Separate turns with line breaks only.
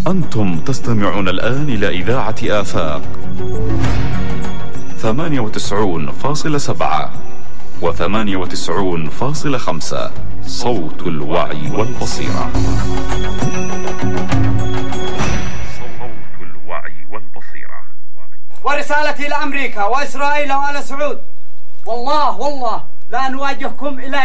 أنتم تستمعون الآن إلى إذاعة آفاق 98.7 و98.5 صوت الوعي والبصيرة. صوت الوعي والبصيرة.
ورسالتي لأمريكا وإسرائيل وآل سعود، والله لا نواجهكم إلى